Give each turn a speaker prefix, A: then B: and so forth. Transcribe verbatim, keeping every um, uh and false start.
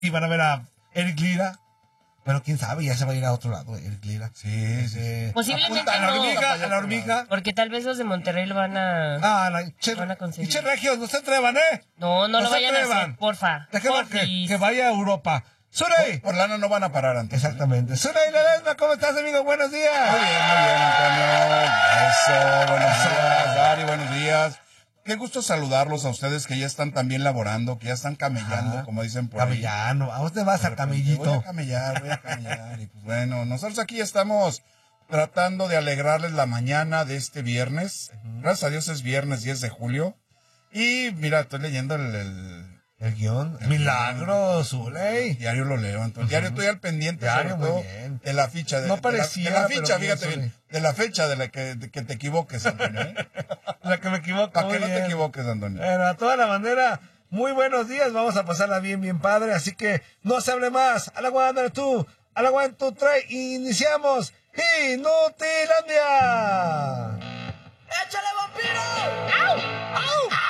A: y van a ver a Eric Lira. Pero quién sabe, ya se va a ir a otro lado, Eric Lira.
B: Sí, sí.
C: Posiblemente
A: a la
C: no.
A: hormiga, a la hormiga.
C: Porque tal vez los de Monterrey lo van a...
A: Ah, la, che,
C: van a conseguir.
A: y che, Regios, no se atrevan, ¿eh?
C: No, no,
A: no
C: lo
A: se
C: vayan
A: atrevan.
C: a hacer, porfa.
A: Dejemos que, que vaya a Europa. ¡Surey!
B: Por lana no van a parar antes.
A: Exactamente. ¡Surey Ledesma! ¿Cómo estás, amigo? Buenos días.
B: Muy bien, muy bien, Antonio. Eso, buenos días, Dari, buenos días. Qué gusto saludarlos a ustedes que ya están también laborando, que ya están camellando,
A: Ajá.
B: como dicen por ahí.
A: Camellano. ¿A dónde vas, a camellito?
B: Voy a camellar, voy a camellar. Y pues bueno, nosotros aquí estamos tratando de alegrarles la mañana de este viernes. Gracias a Dios es viernes diez de julio. Y mira, estoy leyendo el... el
A: El guión.
B: El
A: Milagro, Zuley.
B: diario lo leo, entonces. Diario estoy al pendiente
A: Diario,
B: sobre todo
A: muy bien.
B: de la ficha. De,
A: No
B: de
A: parecía,
B: la, de la
A: pero
B: ficha,
A: bien,
B: fíjate bien.
A: Zuli.
B: De la fecha de la que, de que te equivoques, Antonio. ¿eh?
A: La que me equivoco.
B: Para que
A: muy
B: no te
A: bien.
B: equivoques, Antonio.
A: Pero a toda la manera, muy buenos días. Vamos a pasarla bien, bien padre. Así que no se hable más. A la guanda tú, a la guanda tú trae. Iniciamos Inutilandia.